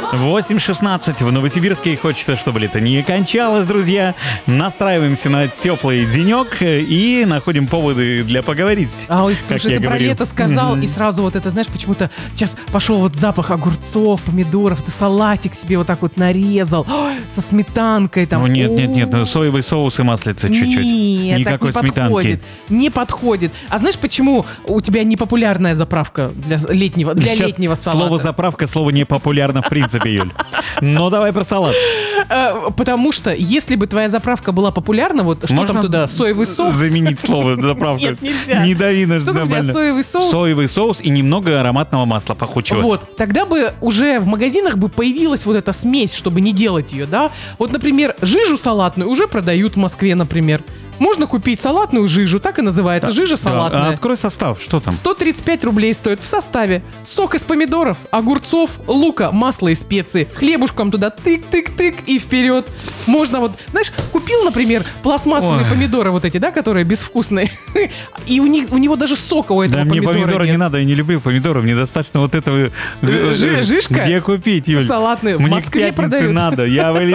8:16 в Новосибирске. Хочется, чтобы лето не кончалось, друзья. Настраиваемся на теплый денек и находим поводы для поговорить. Ой, как слушай, я ты про говорил. лето сказал, и сразу вот это, знаешь, почему-то сейчас пошел вот запах огурцов, помидоров, ты салатик себе вот так вот нарезал, со сметанкой там. Ну нет, О, соевый соус и маслица чуть-чуть. Нет, Никакой так не сметанки. подходит. Не подходит. А знаешь, почему у тебя непопулярная заправка для летнего Сейчас салата? слово «заправка» слово не популярно в принципе, Юль. Но давай про салат. Потому что если бы твоя заправка была популярна, вот что Можно там туда, соевый соус? заменить слово «заправка»? Нет, нельзя. Не дави на Что там у тебя, нормально. соевый соус? Соевый соус и немного ароматного масла пахучего. Вот, тогда бы уже в магазинах бы появилась вот эта смесь, чтобы не делать ее, да? Вот, например, жижу салатную уже продают в Москве, например. Можно купить салатную жижу, так и называется, жижа Да, салатная. открой состав, что там? 135 рублей стоит в составе. Сок из помидоров, огурцов, лука, масла и специи. Хлебушком туда тык-тык-тык и вперед. Можно вот, знаешь, купил, например, пластмассовые Ой. помидоры вот эти, да, которые безвкусные. И у него даже сока у этого Да мне помидора помидоры нет. не надо, я не люблю помидоры, мне достаточно вот этого... Жишка? Где купить, Юль? Салатные в Мне к Москве пятнице продают. надо, я